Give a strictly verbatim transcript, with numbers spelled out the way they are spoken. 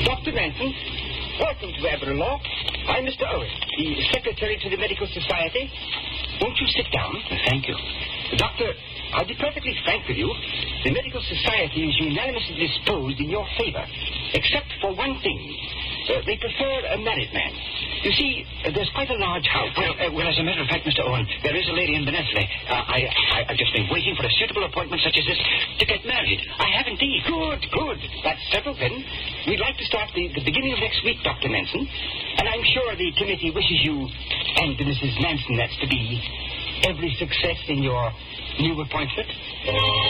Doctor Manson, welcome to Aberlin Law. I'm Mister Owen, the Secretary to the Medical Society. Won't you sit down? Thank you. Doctor, I'll be perfectly frank with you. The Medical Society is unanimously disposed in your favor, except for one thing. Uh, they prefer a married man. You see, uh, there's quite a large house. Well, uh, well, as a matter of fact, Mister Owen, there is a lady in Benethleigh. Uh, I, I, I've just been waiting for a suitable appointment such as this to get married. I have indeed. Good, good. That's settled then. We'd like to start the, the beginning of next week, Doctor Manson. And I'm sure the committee wishes you, and Missus Manson, that's to be, every success in your new appointment.